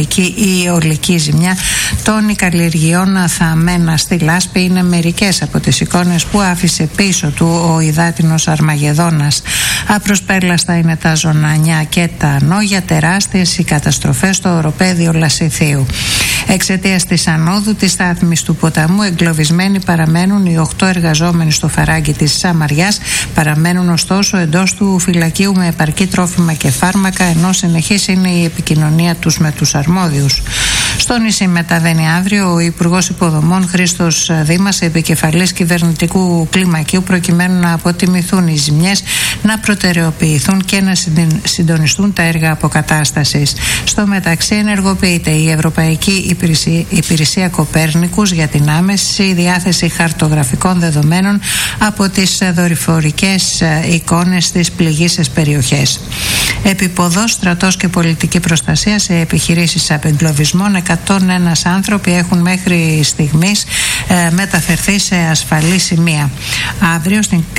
υπερβολική ή ολική ζημιά των καλλιεργειών Θαμμένα στη Λάσπη είναι μερικές από τις εικόνες που άφησε πίσω του ο υδάτινος Αρμαγεδόνας. Απροσπέρλαστα είναι τα Ζωνανιά και τα Νόγια, τεράστιες οι καταστροφές στο οροπέδιο Λασιθίου. Εξαιτίας της ανόδου της στάθμης του ποταμού εγκλωβισμένοι παραμένουν οι 8 εργαζόμενοι στο φαράγγι της Σαμαριάς, παραμένουν ωστόσο εντός του φυλακίου με επαρκή τρόφιμα και φάρμακα, ενώ συνεχής είναι η επικοινωνία τους με τους αρμόδιους. Στο νησί μεταβαίνει αύριο ο Υπουργός Υποδομών Χρήστος Δήμας, επικεφαλής κυβερνητικού κλιμακίου, προκειμένου να αποτιμηθούν οι ζημιές, να προτεραιοποιηθούν και να συντονιστούν τα έργα αποκατάστασης. Στο μεταξύ ενεργοποιείται η Ευρωπαϊκή Υπηρεσία Κοπέρνικους για την άμεση διάθεση χαρτογραφικών δεδομένων από τις δορυφορικές εικόνες στις πληγείσες περιοχές. Επιποδός, στρατός και πολιτική προστασία σε επιχειρήσεις απεγκλωβισμών. 101 άνθρωποι έχουν μέχρι στιγμής μεταφερθεί σε ασφαλή σημεία. Αύριο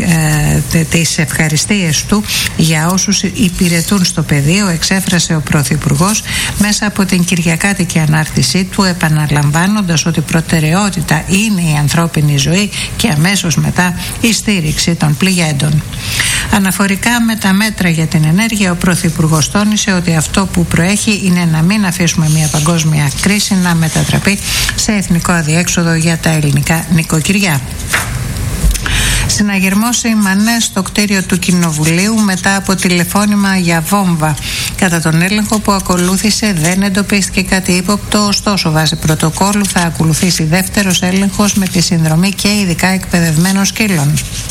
τις ευχαριστίες του για όσους υπηρετούν στο πεδίο εξέφρασε ο Πρωθυπουργός μέσα από την κυριακάτικη ανάρτησή του, επαναλαμβάνοντας ότι προτεραιότητα είναι η ανθρώπινη ζωή και αμέσως μετά η στήριξη των πληγέντων. Αναφορικά με τα μέτρα για την ενέργεια, ο Πρωθυπουργός τόνισε ότι αυτό που προέχει είναι να μην αφήσουμε μια παγκόσμια κρίση να μετατραπεί σε εθνικό αδιέξοδο για τα ελληνικά νοικοκυριά. Συναγερμός ημανές στο κτίριο του Κοινοβουλίου μετά από τηλεφώνημα για βόμβα. Κατά τον έλεγχο που ακολούθησε δεν εντοπίστηκε κάτι ύποπτο, ωστόσο βάσει πρωτοκόλλου θα ακολουθήσει δεύτερος έλεγχος με τη συνδρομή και ειδικά εκπαιδευμένων σκύλων.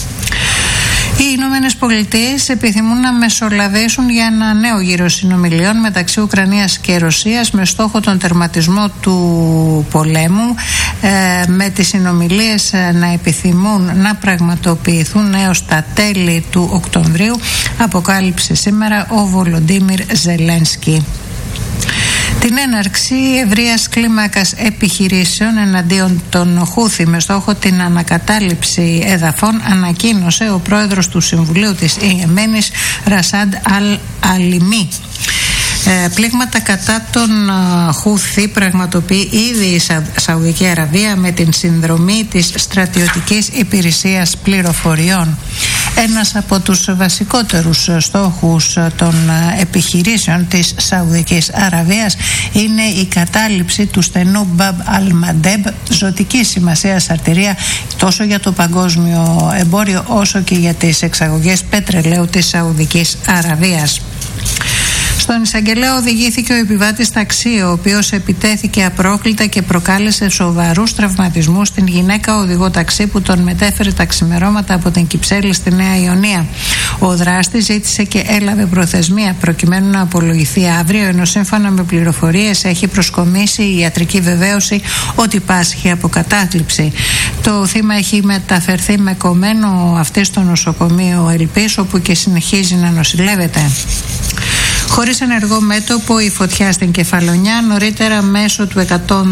Οι Ηνωμένες Πολιτείες επιθυμούν να μεσολαβήσουν για ένα νέο γύρο συνομιλιών μεταξύ Ουκρανίας και Ρωσίας με στόχο τον τερματισμό του πολέμου, με τις συνομιλίες να επιθυμούν να πραγματοποιηθούν έως τα τέλη του Οκτωβρίου, αποκάλυψε σήμερα ο Βολοντίμιρ Ζελένσκι. Την έναρξη ευρείας κλίμακας επιχειρήσεων εναντίον των Χούθη με στόχο την ανακατάληψη εδαφών ανακοίνωσε ο πρόεδρος του Συμβουλίου της Ιεμένης Ρασάντ Αλ-Αλιμί. Πλήγματα κατά των Χούθη πραγματοποιεί ήδη η Σαουδική Αραβία με την συνδρομή της Στρατιωτικής Υπηρεσίας Πληροφοριών. Ένας από τους βασικότερους στόχους των επιχειρήσεων της Σαουδικής Αραβίας είναι η κατάληψη του στενού Μπαμπ Αλ-Μαντέμπ, ζωτική σημασία αρτηρία τόσο για το παγκόσμιο εμπόριο όσο και για τις εξαγωγές πετρελαίου της Σαουδικής Αραβίας. Στον εισαγγελέα οδηγήθηκε ο επιβάτης ταξί, ο οποίος επιτέθηκε απρόκλητα και προκάλεσε σοβαρούς τραυματισμούς στην γυναίκα οδηγό ταξί που τον μετέφερε τα ξημερώματα από την Κυψέλη στη Νέα Ιωνία. Ο δράστης ζήτησε και έλαβε προθεσμία προκειμένου να απολογηθεί αύριο, ενώ σύμφωνα με πληροφορίες έχει προσκομίσει η ιατρική βεβαίωση ότι πάσχει από κατάθλιψη. Το θύμα έχει μεταφερθεί με κομμένο αυτή στο νοσοκομείο Ελπής, όπου και συνεχίζει να νοσηλεύεται. Χωρίς ενεργό μέτωπο η φωτιά στην Κεφαλονιά. Νωρίτερα μέσω του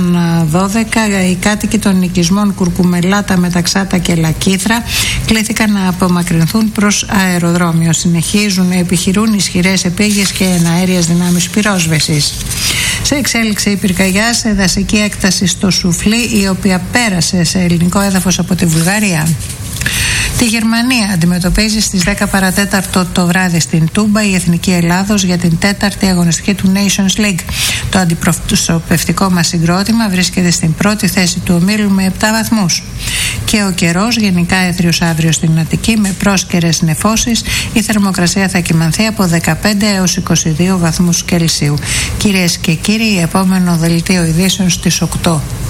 112 οι κάτοικοι των οικισμών Κουρκουμελάτα, Μεταξάτα και Λακίθρα κλήθηκαν να απομακρυνθούν προς αεροδρόμιο. Συνεχίζουν να επιχειρούν ισχυρές επίγειες και εναέριες δυνάμεις πυρόσβεσης. Σε εξέλιξη η πυρκαγιά σε δασική έκταση στο Σουφλί, η οποία πέρασε σε ελληνικό έδαφος από τη Βουλγαρία. Τη Γερμανία αντιμετωπίζει στις 10 παρατέταρτο το βράδυ στην Τούμπα η Εθνική Ελλάδος για την 4η αγωνιστική του Nations League. Το αντιπροσωπευτικό μας συγκρότημα βρίσκεται στην πρώτη θέση του ομίλου με 7 βαθμούς. Και ο καιρός γενικά έθριος αύριο στην Αττική με πρόσκαιρες νεφώσεις. Η θερμοκρασία θα κυμανθεί από 15 έως 22 βαθμούς Κελσίου. Κυρίες και κύριοι, επόμενο δελτίο ειδήσεων στις 8.